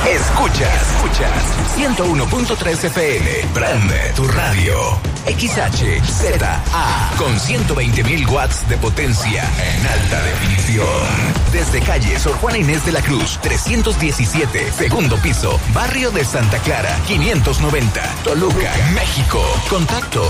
Escuchas 101.3 FM. Prende tu radio. XHZA con 120.000 watts de potencia en alta definición. Desde calle Sor Juana Inés de la Cruz, 317, segundo piso, barrio de Santa Clara, 590, Toluca, México. Contacto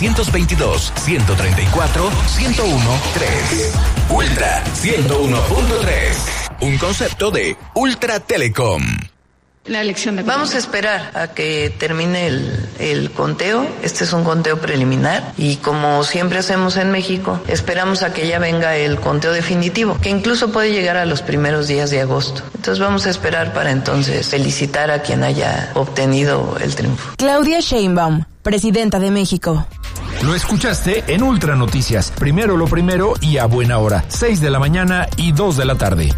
722-134-1013. Ultra 101.3. Un concepto de Ultra Telecom. La elección de Vamos a esperar a que termine el conteo. Este es un conteo preliminar y como siempre hacemos en México, esperamos a que ya venga el conteo definitivo, que incluso puede llegar a los primeros días de agosto. Entonces vamos a esperar para entonces felicitar a quien haya obtenido el triunfo. Claudia Sheinbaum, presidenta de México. Lo escuchaste en Ultra Noticias. Primero lo primero y a buena hora. 6 de la mañana y 2 de la tarde.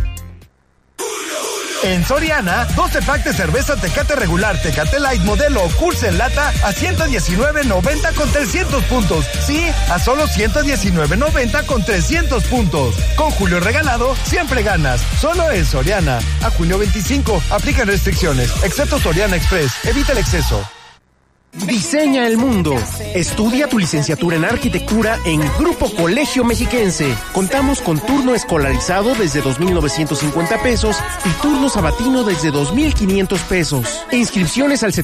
En Soriana, 12 packs de cerveza Tecate regular, Tecate Light modelo o Cursa en lata a $119.90 con 300 puntos. Sí, a solo $119.90 con 300 puntos. Con Julio regalado, siempre ganas. Solo en Soriana. A junio 25, aplican restricciones, excepto Soriana Express. Evita el exceso. Diseña el mundo. Estudia tu licenciatura en arquitectura en Grupo Colegio Mexiquense. Contamos con turno escolarizado desde 2,950 pesos y turno sabatino desde 2,500 pesos. Inscripciones al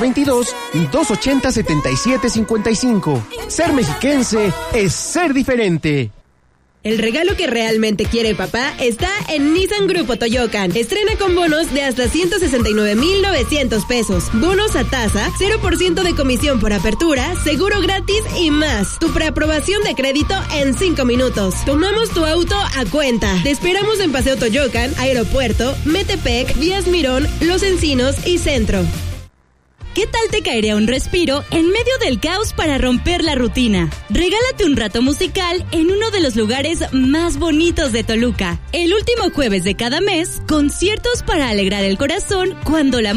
722-280-7755. Ser mexiquense es ser diferente. El regalo que realmente quiere papá está en Nissan Grupo Toyocan. Estrena con bonos de hasta 169,900 pesos. Bonos a tasa, 0% de comisión por apertura, seguro gratis y más. Tu preaprobación de crédito en 5 minutos. Tomamos tu auto a cuenta. Te esperamos en Paseo Toyocan, Aeropuerto, Metepec, Vías Mirón, Los Encinos y Centro. ¿Qué tal te caería un respiro en medio del caos para romper la rutina? Regálate un rato musical en uno de los lugares más bonitos de Toluca. El último jueves de cada mes, conciertos para alegrar el corazón cuando la